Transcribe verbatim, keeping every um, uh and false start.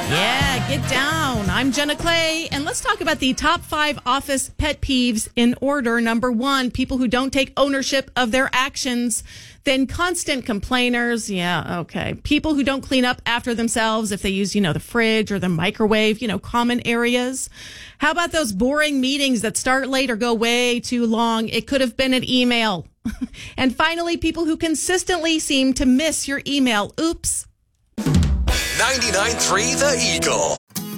Yeah, get down. I'm Jenna Clay, and let's talk about the top five office pet peeves in order. Number one, people who don't take ownership of their actions. Then constant complainers. Yeah, okay. People who don't clean up after themselves if they use, you know, the fridge or the microwave, you know, common areas. How about those boring meetings that start late or go way too long? It could have been an email. And finally, people who consistently seem to miss your email. Oops. ninety-nine point three The Eagle.